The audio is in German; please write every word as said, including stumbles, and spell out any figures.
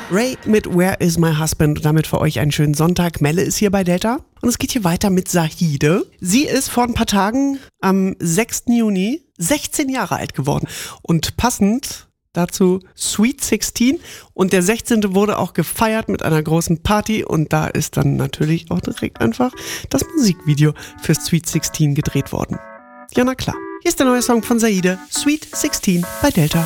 Ray mit Where is my husband? Und damit für euch einen schönen Sonntag. Melle ist hier bei Delta und es geht hier weiter mit Zahide. Sie ist vor ein paar Tagen am sechsten Juni sechzehn Jahre alt geworden und passend dazu Sweet sechzehn und der sechzehnte wurde auch gefeiert mit einer großen Party und da ist dann natürlich auch direkt einfach das Musikvideo für Sweet sechzehn gedreht worden. Ja, na klar. Hier ist der neue Song von Zahide, Sweet sechzehn bei Delta.